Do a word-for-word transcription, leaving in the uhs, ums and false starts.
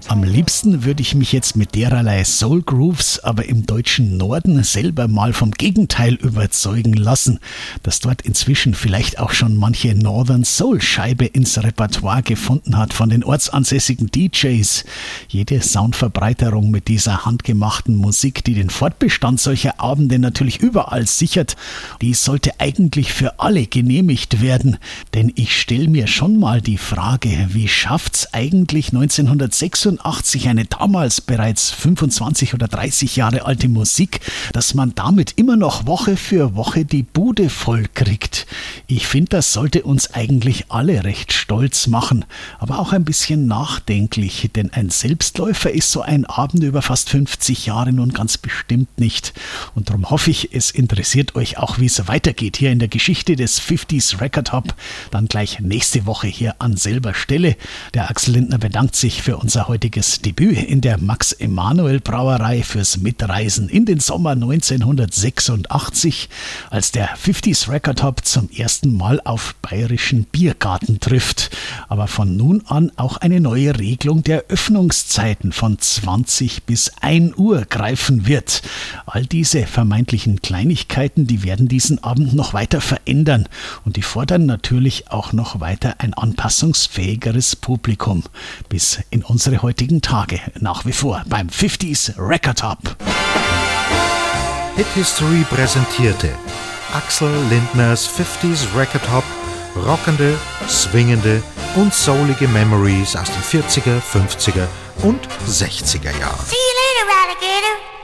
Am liebsten würde ich mich jetzt mit dererlei Soul Grooves aber im deutschen Norden selber mal vom Gegenteil überzeugen lassen, dass dort inzwischen vielleicht auch schon manche Northern Soul Scheibe ins Repertoire gefunden hat von den ortsansässigen D Js. Jede Soundverbreiterung mit dieser handgemachten Musik, die den Fortbestand solcher Abende natürlich überall sichert, die sollte eigentlich für alle genehmigt werden, denn ich stelle mir schon mal die Frage, wie schafft's eigentlich neunzehnhundertsechsundachtzig eine damals bereits fünfundzwanzig oder dreißig Jahre alte Musik, dass man damit immer noch Woche für Woche die Bude voll kriegt. Ich finde, das sollte uns eigentlich alle recht stolz machen, aber auch ein bisschen nachdenklich, denn ein Selbstläufer ist so ein Abend über fast fünfzig Jahre nun ganz bestimmt nicht. Und darum hoffe ich, es interessiert euch auch, wie es weitergeht hier in der Geschichte des fünfziger Record Hop, dann gleich nächste Woche hier an selber Stelle. Der Axel Lindner bedankt sich für unser heutiges Debüt in der Max-Emanuel-Brauerei fürs Mitreisen in den Sommer neunzehnhundertsechsundachtzig, als der fünfziger Record Hop zum ersten Mal auf bayerischen Biergarten trifft. Aber von nun an auch eine neue Regelung der Öffnungszeiten von zwanzig bis ein Uhr greifen wird. All diese vermeintlichen Kleinigkeiten, die werden diesen Abend noch weiter verändern und die fordern natürlich auch noch weiter ein anpassungsfähigeres Publikum. Bis in unsere heutigen Tage nach wie vor beim fünfziger Record Hop. Hit History präsentierte Axel Lindners fünfziger Record Hop, rockende, swingende und soulige Memories aus den vierziger, fünfziger und sechziger Jahren. See you later, alligator.